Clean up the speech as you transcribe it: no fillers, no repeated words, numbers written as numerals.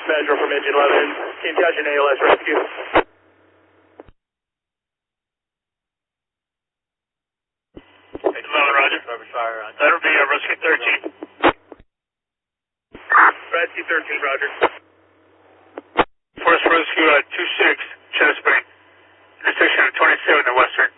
Visual from Engine 11. Team Touch and ALS rescue. Roger. That'll be Rescue 13. Rescue 13, Roger. Force Rescue 26, Chesapeake. Intersection of 27 and Western.